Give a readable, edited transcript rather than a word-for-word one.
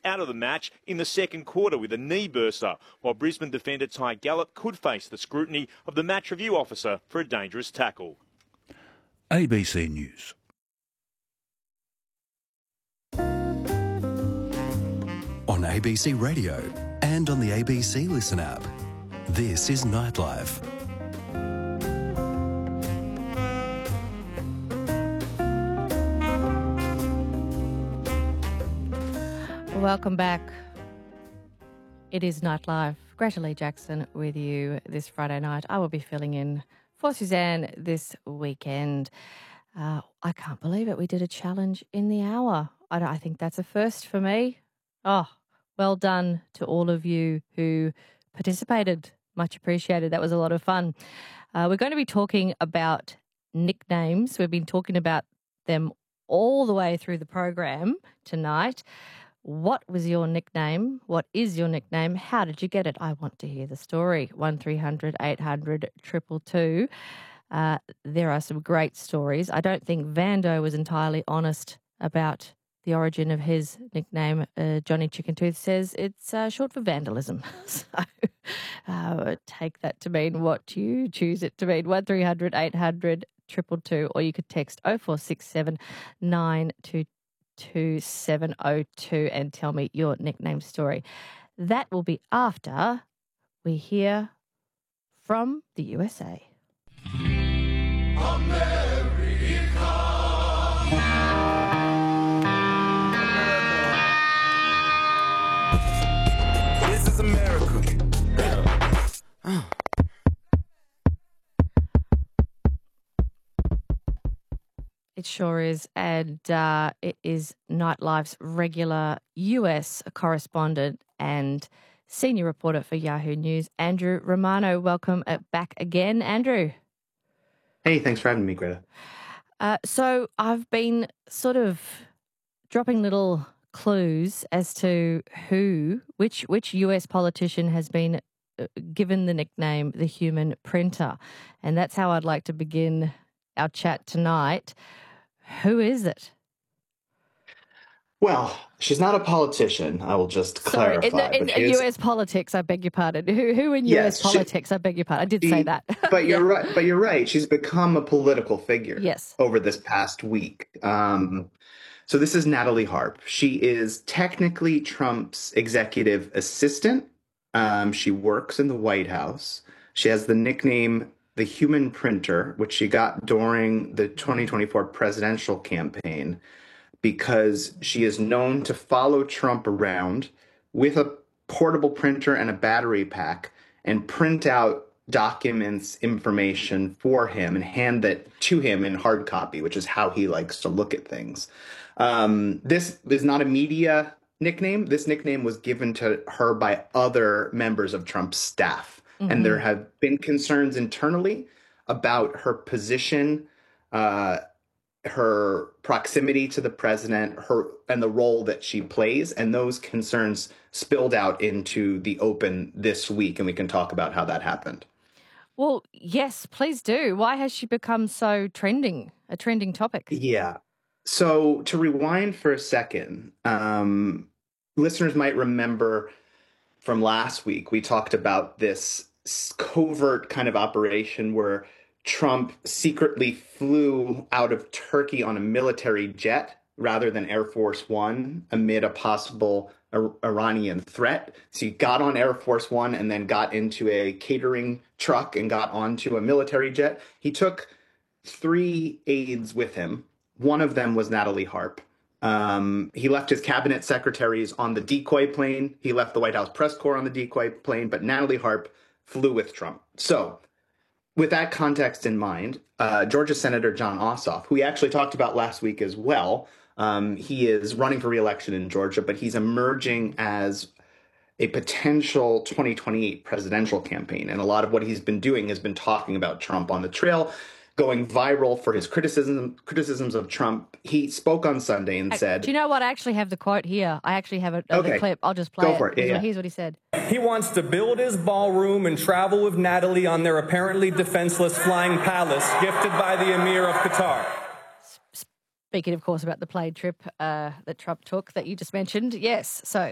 out of the match in the second quarter with a knee burster, while Brisbane defender Ty Gallop could face the scrutiny of the match review officer for a dangerous tackle. ABC News. On ABC Radio and on the ABC Listen app. This is Nightlife. Welcome back. It is Nightlife. Greta Lee Jackson with you this Friday night. I will be filling in for Suzanne this weekend. I can't believe it. We did a challenge in the hour. I think that's a first for me. Oh, well done to all of you who participated. Much appreciated. That was a lot of fun. We're going to be talking about nicknames. We've been talking about them all the way through the program tonight. What was your nickname? What is your nickname? How did you get it? I want to hear the story. 1300 800 222. There are some great stories. I don't think Vando was entirely honest about the origin of his nickname. Johnny Chickentooth says it's short for vandalism. So take that to mean what you choose it to mean. 1300 800 222, or you could text 0467 922 702 and tell me your nickname story. That will be after we hear from the USA. This is America. It sure is, and it is Nightlife's regular US correspondent and senior reporter for Yahoo News, Andrew Romano. Welcome back again, Andrew. Hey, thanks for having me, Greta. So I've been sort of dropping little clues as to which US politician has been given the nickname the Human Printer, and that's how I'd like to begin our chat tonight. Who is it? Well, she's not a politician. I will just clarify. Sorry, in US politics, I beg your pardon. Who in US politics? I beg your pardon. I did say that. But you're right. But you're right. She's become a political figure. Yes. Over this past week. So this is Natalie Harp. She is technically Trump's executive assistant. She works in the White House. She has the nickname the Human Printer, which she got during the 2024 presidential campaign, because she is known to follow Trump around with a portable printer and a battery pack and print out documents, information for him and hand that to him in hard copy, which is how he likes to look at things. This is not a media nickname. This nickname was given to her by other members of Trump's staff. Mm-hmm. And there have been concerns internally about her position, her proximity to the president, and the role that she plays. And those concerns spilled out into the open this week. And we can talk about how that happened. Well, yes, please do. Why has she become so trending, a trending topic? Yeah. So to rewind for a second, listeners might remember from last week, we talked about this covert kind of operation where Trump secretly flew out of Turkey on a military jet rather than Air Force One amid a possible Iranian threat. So he got on Air Force One and then got into a catering truck and got onto a military jet. He took 3 aides with him. One of them was Natalie Harp. He left his cabinet secretaries on the decoy plane. He left the White House press corps on the decoy plane, but Natalie Harp flew with Trump. So with that context in mind, Georgia Senator Jon Ossoff, who we actually talked about last week as well, he is running for re-election in Georgia, but he's emerging as a potential 2028 presidential campaign. And a lot of what he's been doing has been talking about Trump on the trail, going viral for his criticisms of Trump. He spoke on Sunday and said... Do you know what? I actually have the quote here. I actually have the clip. I'll just play it. Go for it. Yeah. Here's what he said. He wants to build his ballroom and travel with Natalie on their apparently defenseless flying palace gifted by the Emir of Qatar. Speaking, of course, about the plane trip that Trump took that you just mentioned. Yes. So